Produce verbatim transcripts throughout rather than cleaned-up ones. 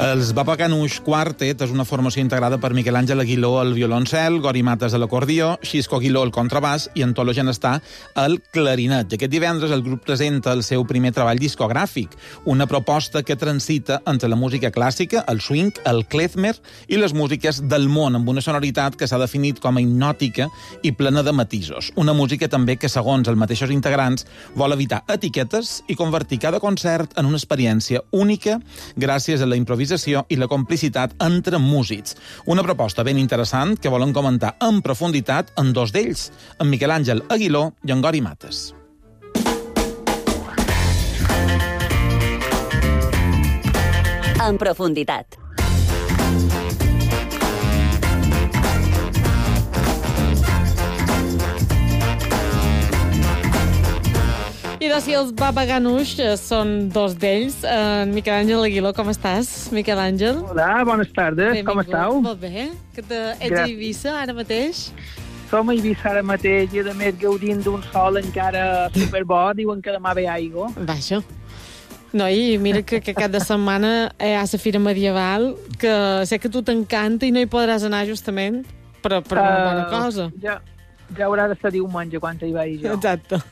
Els Babaganoush Quartet és una formació integrada per Miquel Àngel Aguiló al violoncel, Gori Mates a l'acordió, Xisco Aguiló al contrabàs i Antolo Genestà al clarinet. Aquest divendres el grup presenta el seu primer treball discogràfic, una proposta que transita entre la música clàssica, el swing, el klezmer i les músiques del món, amb una sonoritat que s'ha definit com a hipnòtica i plena de matisos. Una música també que, segons els mateixos integrants, vol evitar etiquetes i convertir cada concert en una experiència única gràcies a la improvisació i la complicitat entre músics. Una proposta ben interessant que volen comentar en profunditat en dos d'ells, en Miquel Àngel Aguiló i en Gori Mates. En profunditat. I doncs, si els Babaganoush són dos d'ells, en Miquel Àngel Aguiló, com estàs, Miquel Àngel? Hola, bones tardes, Benvingut. com esteu? Molt bé, que te... ets a Eivissa ara mateix? Som a Eivissa ara mateix i, a més, gaudint d'un sol encara superbo, diuen que demà ve aigua. Vaja. No, i mira que, que cada setmana hi ha la Fira Medieval, que sé que a tu t'encanta i no hi podràs anar justament per, per una bona cosa. Uh, ja, ja haurà de ser diumenge quan hi vaig jo. Exacte.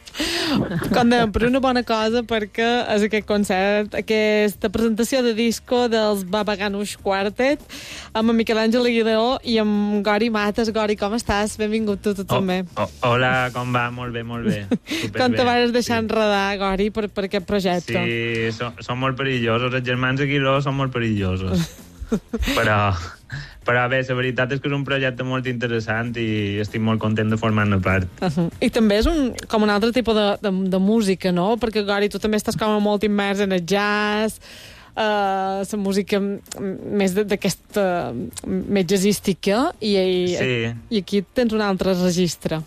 Com dèiem, per una bona cosa, perquè és aquest concert, aquesta presentació de disco dels Babaganoush Quartet amb en Miquel Àngel Aguiló i amb Gori Mates. Gori, com estàs? Benvingut tu, tu oh, també. Oh, hola, com va? Molt bé, molt bé. Com te vas deixar sí. enredar, Gori, per, per aquest projecte? Sí, són, són molt perillosos. Els germans Aguiló són molt perillosos. Però... Però bé, la veritat és que és un projecte molt interessant i estic molt content de formar-ne part. Uh -huh. I també és un, com un altre tipus de, de, de música, no? Perquè, Gori, tu també estàs com molt immers en el jazz, uh, la música més d'aquesta més jazzística, i, i, sí. i aquí tens un altre registre.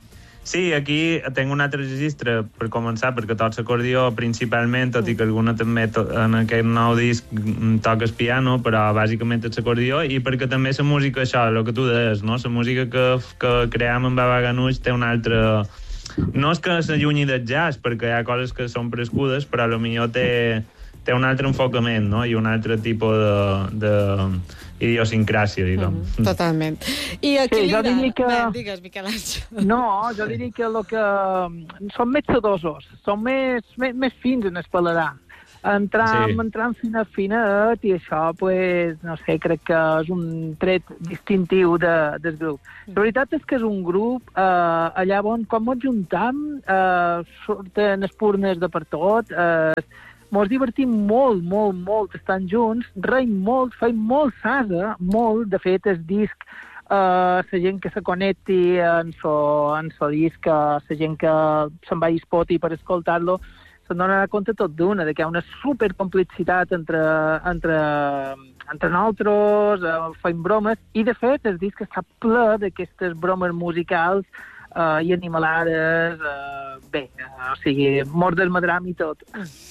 Sí, aquí tinc un altre registre, per començar, perquè tocs acordió principalment, tot i que alguna també en aquest nou disc toques piano, però bàsicament és acordió, i perquè també la música, això, el que tu deies, no? La música que, que cream amb Babaganoush té un altre... No és que s'allunyi del jazz, perquè hi ha coses que són prescudes, però potser té, té un altre enfocament, no? I un altre tipus de... de idiosincràsia, diguem. Mm, totalment. I aquí sí, li jo diria que... Bé, digues, Miquel Àngel. No, jo diria que, lo que... són més sedosos, són més, més, més fins en el paladar. Entrar, sí. entrar en fina finet i això, pues, no sé, crec que és un tret distintiu de, del grup. La veritat és que és un grup eh, allà on, quan ens juntam, eh, surten espurnes de per tot, eh, mos divertim molt, molt, molt estant junts, reim molt, feim molt sada, molt, de fet, el disc, eh, la gent que se connecti en so, en so disc, la gent que se'n va a Spotify per escoltar-lo, se'n donarà compte tot d'una, que hi ha una supercomplicitat entre, entre, entre nosaltres, eh, feim bromes, i de fet el disc està ple d'aquestes bromes musicals eh, i animalades, eh, bé, eh, o sigui, mort del madram i tot.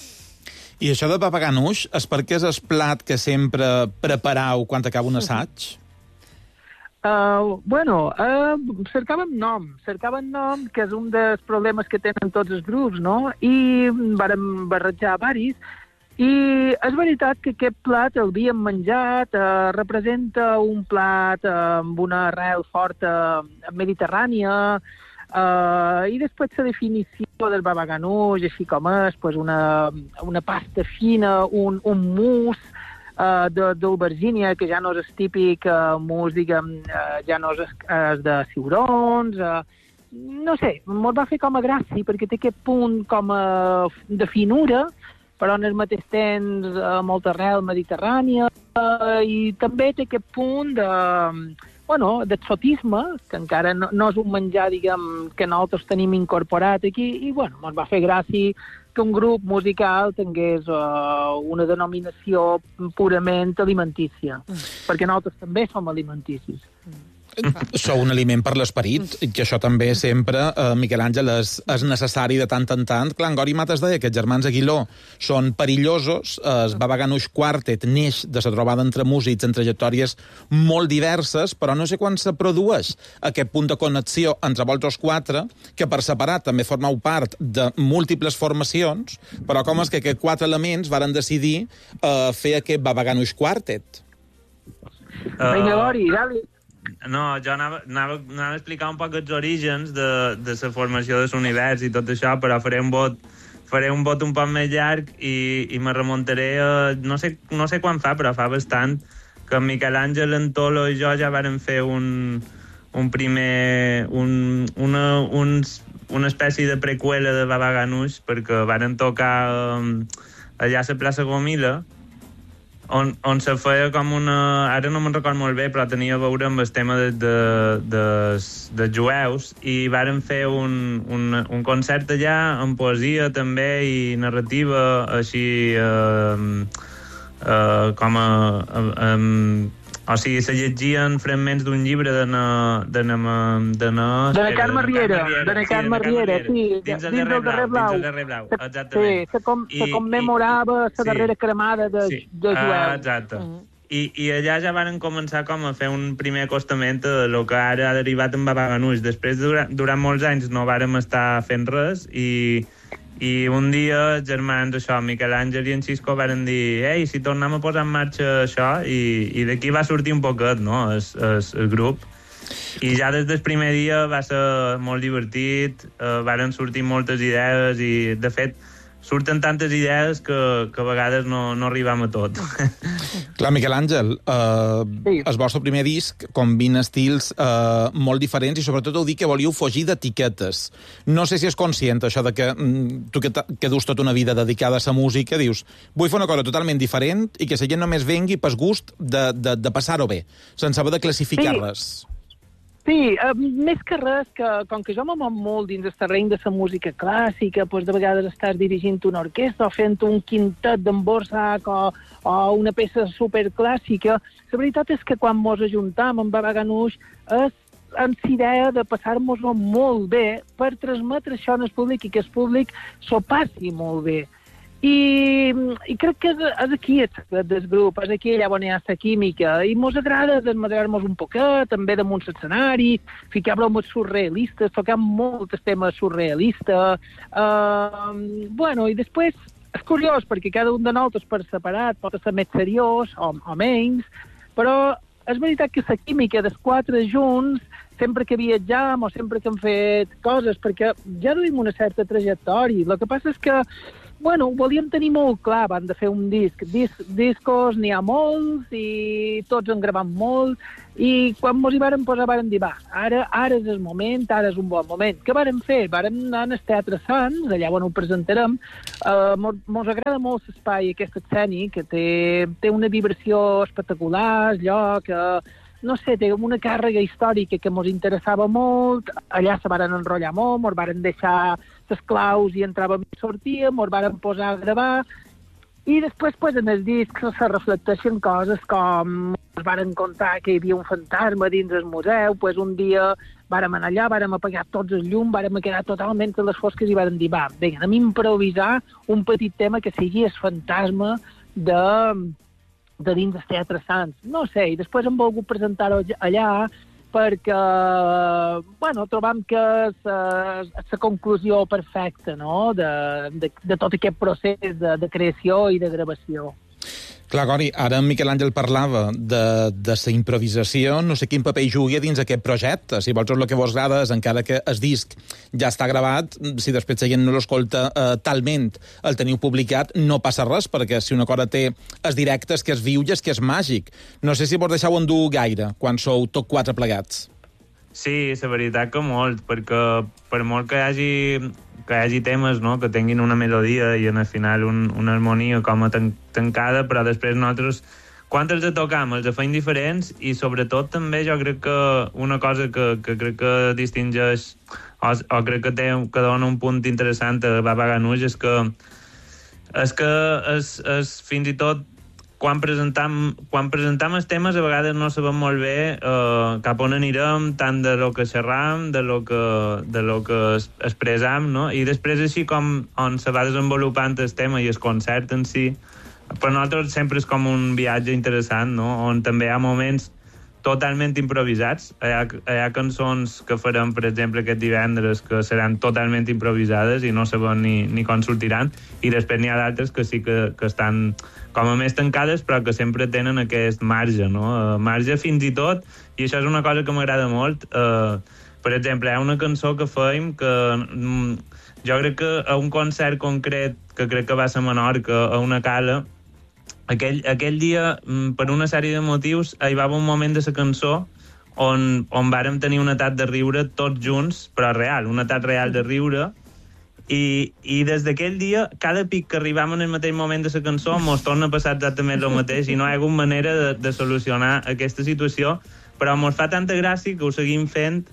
I això de Babaganoush és perquè és el plat que sempre preparau quan acaba un assaig? Uh, bueno, uh, cercàvem nom, cercàvem nom, que és un dels problemes que tenen tots els grups, no? I vàrem barrejar varis, i és veritat que aquest plat el havíem menjat, uh, representa un plat uh, amb una arrel forta mediterrània, Uh, i després la definició del Babaganoush, així com és, pues una, una pasta fina, un, un mousse uh, d'aubergínia, que ja no és típic uh, mousse, diguem, uh, ja no és, és de ciurons, uh, no sé, mos va fer com a gràcia, perquè té aquest punt com a, de finura, però en el mateix temps uh, molta arrel mediterrània, uh, i també té aquest punt de... bueno, d'exotisme, que encara no, no és un menjar, diguem, que nosaltres tenim incorporat aquí, i, bueno, ens va fer gràcia que un grup musical tingués uh, una denominació purament alimentícia, mm. perquè nosaltres també som alimenticis. Mm. sou un aliment per l'esperit, i que això també sempre, eh, Miquel Àngel, és, és necessari de tant en tant. Clar, en Gori Mates deia que els germans Aguiló són perillosos, el Baba Ganoush Quartet neix de la trobada entre músics en trajectòries molt diverses, però no sé quan se produeix aquest punt de connexió entre vosaltres quatre, que per separat també formeu part de múltiples formacions, però com és que aquests quatre elements varen decidir eh, fer aquest Baba Ganoush Quartet? Uh, Vinga, Gori, dale. No, jo anava, anava, anava a explicar un poc els orígens de, de la formació de l'univers i tot això, però faré un vot faré un vot un poc més llarg i, i me remuntaré a... No sé, no sé quan fa, però fa bastant que en Miquel Àngel, en Tolo i jo ja vàrem fer un, un primer... Un, una, uns, una espècie de preqüela de Baba Ganoush, perquè varen tocar um, allà a la plaça Gomila, on, on se feia com una... Ara no me'n record molt bé, però tenia a veure amb el tema de, de, de, de jueus, i varen fer un, un, un concert allà amb poesia també i narrativa, així eh, eh, com a... Eh, eh, o sigui, se llegien fragments d'un llibre de na... De na... De na... De na Carme Riera, de na Carme Riera, sí. Dins el darrer blau, dins el darrer blau, exactament. Sí, se, com, se commemorava la darrera cremada de, sí. de jueus. Ah, exacte. Uh-huh. I, I allà ja varen començar com a fer un primer acostament a lo que ara ha derivat en Baba Ganoush. Després, durant, durant molts anys, no vàrem estar fent res, i... I un dia els germans, això, Miquel Àngel i en Xisco varen dir ei, si tornem a posar en marxa això, i, i d'aquí va sortir un poquet, no?, el, el, el grup. I ja des del primer dia va ser molt divertit, eh, varen sortir moltes idees i, de fet, surten tantes idees que, que a vegades no, no arribem a tot. Clar, Miquel Àngel, eh, sí. El vostre primer disc combina estils eh, molt diferents i sobretot heu dit que volíeu fugir d'etiquetes. No sé si és conscient això de que mm, tu que, que dus tota una vida dedicada a la música, dius, vull fer una cosa totalment diferent i que la gent només vengui pel gust de, de, de passar-ho bé, sense haver de classificar sí. res. Sí, uh, més que res, que com que jo m'ho molt dins el terreny de la música clàssica, doncs de vegades estàs dirigint una orquestra o fent un quintet d'emborsac o, o una peça superclàssica, la veritat és que quan mos ajuntam amb Baba Ganoush és amb la idea de passar-nos-ho molt bé per transmetre això al públic i que el públic s'ho passi molt bé. I, i crec que és, és aquí el secret del grup, és aquí allà on hi ha la química, i mos agrada desmadrar-nos un poquet, també damunt l'escenari, ficar bromes surrealistes, tocar molts temes surrealistes, uh, bueno, i després és curiós, perquè cada un de nosaltres per separat pot ser més seriós o, o menys, però és veritat que la química dels quatre junts, sempre que viatjam o sempre que hem fet coses, perquè ja duim una certa trajectòria, el que passa és que bueno, ho volíem tenir molt clar abans de fer un disc. Dis, discos n'hi ha molts i tots en gravem molt, i quan mos hi vàrem posar vàrem dir, va, ara, ara és el moment, ara és un bon moment. Què vàrem fer? Vàrem anar al Teatre Sants, allà on ho presentarem. Uh, mos, mos agrada molt l'espai aquest escènic, que té, té una vibració espectacular, allò que... no sé, té una càrrega històrica que ens interessava molt, allà se varen enrotllar molt, ens varen deixar les claus i entràvem i sortíem, ens varen posar a gravar, i després pues, en el disc se reflecteixen coses com ens varen contar que hi havia un fantasma dins el museu, pues, un dia vàrem anar allà, vàrem apagar tots els llums, vàrem quedar totalment a les fosques i vàrem dir, va, vinga, anem a improvisar un petit tema que sigui el fantasma de... de dins del Teatre Sants. No sé, i després hem volgut presentar-ho allà perquè, bueno, trobam que és la conclusió perfecta, no?, de, de, de tot aquest procés de, de creació i de gravació. Clar, Gori, ara en Miquel Àngel parlava de, de la improvisació, no sé quin paper hi jugui dins aquest projecte. Si vosaltres el que vos agrada és, encara que el disc ja està gravat, si després la gent no l'escolta eh, talment, el teniu publicat, no passa res, perquè si una cosa té els directes, que és viu i és que és màgic. No sé si vos deixeu endur gaire, quan sou tot quatre plegats. Sí, la veritat que molt, perquè per molt que hi hagi... que hi hagi temes, no?, que tinguin una melodia i al final un, una harmonia com a tan, tancada, però després nosaltres, quan els tocam, els fem diferents, i sobretot també jo crec que una cosa que, que crec que distingeix o, o crec que, té, que dona un punt interessant a Baba Ganoush és que és que és, és fins i tot quan presentam, quan presentam els temes a vegades no sabem molt bé eh, cap on anirem, tant de lo que xerram, de lo que, de lo que expressam, no? I després així com on se va desenvolupant el tema i el concert en si, per nosaltres sempre és com un viatge interessant, no? On també hi ha moments totalment improvisats. Hi ha, hi ha cançons que farem, per exemple, aquest divendres que seran totalment improvisades i no sabem ni, ni com sortiran, i després n'hi ha d'altres que sí que, que estan com a més tancades, però que sempre tenen aquest marge, no? Uh, marge fins i tot, i això és una cosa que m'agrada molt. Uh, per exemple, hi ha una cançó que fèiem que mm, jo crec que a un concert concret, que crec que va ser a Menorca, a una cala, Aquell, aquell dia, per una sèrie de motius, hi va haver un moment de la cançó on, on vàrem tenir un atat de riure tots junts, però real, un atat real de riure, i, i des d'aquell dia, cada pic que arribam en el mateix moment de la cançó mos torna a passar exactament el mateix, i no hi ha hagut manera de, de solucionar aquesta situació, però mos fa tanta gràcia que ho seguim fent.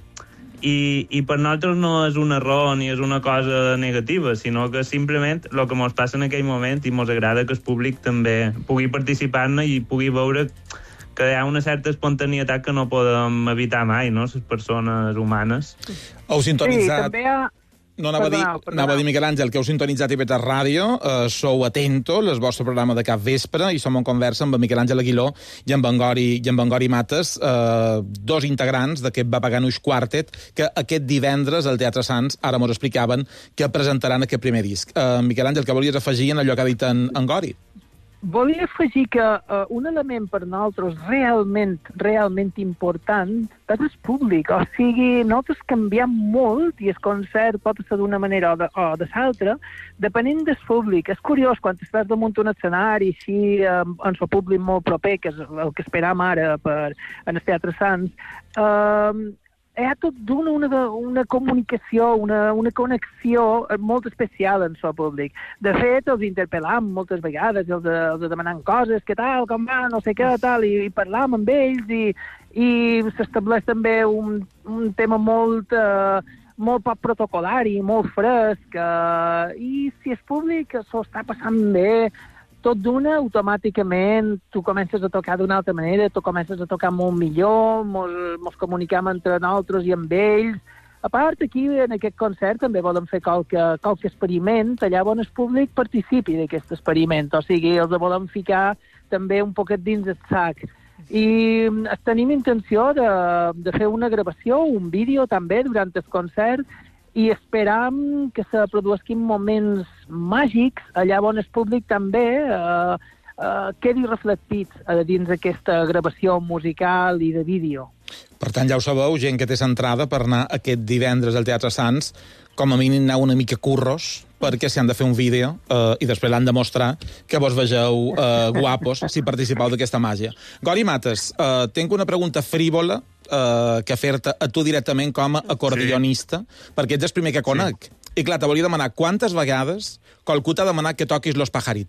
I, i per nosaltres no és un error ni és una cosa negativa, sinó que simplement el que ens passa en aquell moment, i ens agrada que el públic també pugui participar-ne i pugui veure que hi ha una certa espontaneïtat que no podem evitar mai, no?, les persones humanes. Heu sintonitzat... Sí, també hi ha... No, anava, perdona, a dir, anava a dir, Miquel Àngel, que heu sintonitzat I V tres Ràdio, eh, sou Atento, el vostre programa de cap vespre, i som en conversa amb en Miquel Àngel Aguiló i amb en Gori, i amb en Gori Mates, eh, dos integrants d'aquest Babaganuix Quartet, que aquest divendres al Teatre Sants, ara mos explicaven, que presentaran aquest primer disc. Eh, Miquel Àngel, què volies afegir en allò que ha dit en, en Gori? Volia afegir que uh, un element per nosaltres realment, realment important és el públic. O sigui, nosaltres canviem molt i el concert pot ser d'una manera o de, o de l'altra, depenent del públic. És curiós, quan estàs damunt un escenari així, um, en el públic molt proper, que és el que esperam ara per, en el Teatre Sants, um, hi ha tot d'una una, una comunicació, una, una connexió molt especial en el públic. De fet, els interpel·lam moltes vegades, els, els demanant coses, què tal, com va, no sé què, tal, i, i parlam amb ells, i, i s'estableix també un, un tema molt, eh, molt poc protocolari, molt fresc, eh, i si el públic s'ho està passant bé, tot d'una, automàticament, tu comences a tocar d'una altra manera, tu comences a tocar molt millor, mos, mos comunicam entre nosaltres i amb ells. A part, aquí, en aquest concert, també volem fer qualque, qualque experiment, allà on el públic participi d'aquest experiment, o sigui, els volem ficar també un poquet dins el sac. I tenim intenció de, de fer una gravació, un vídeo també, durant el concert, i esperam que se produïsquin moments màgics allà on el públic també eh, eh, quedi reflectit a dins d'aquesta gravació musical i de vídeo. Per tant, ja ho sabeu, gent que té centrada per anar aquest divendres al Teatre Sants, com a mínim anar una mica curros, perquè s'hi han de fer un vídeo eh, i després l'han de mostrar que vos vegeu eh, guapos si participeu d'aquesta màgia. Gori Mates, eh, tinc una pregunta frívola eh, que fer-te a tu directament com a acordionista, sí. perquè ets el primer que conec. Sí. I clar, te volia demanar quantes vegades qualcú t'ha demanat que toquis Los Pajaritos.